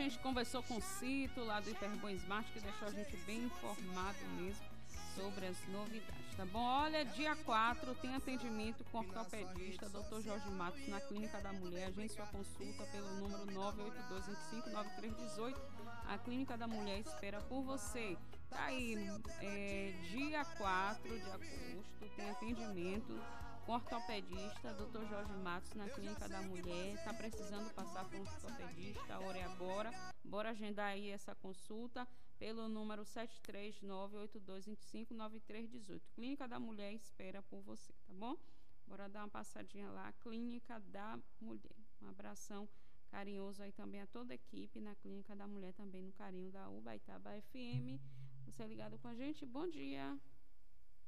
gente conversou com o Cito, lá do Hiperbom Smart, que deixou a gente bem informado mesmo sobre as novidades, tá bom? Olha, dia 4 tem atendimento com ortopedista, Dr. Jorge Matos, na Clínica da Mulher. Agende sua consulta pelo número 982259318. A Clínica da Mulher espera por você. Tá aí, dia 4 de agosto tem atendimento com ortopedista, Dr. Jorge Matos, na Clínica da Mulher. Tá precisando passar por um ortopedista? A hora é agora. Bora agendar aí essa consulta pelo número 73982259318. Clínica da Mulher espera por você, tá bom? Bora dar uma passadinha lá, Clínica da Mulher. Um abração carinhoso aí também a toda a equipe na Clínica da Mulher, também no carinho da Ubaitaba FM. Você é ligado com a gente? Bom dia!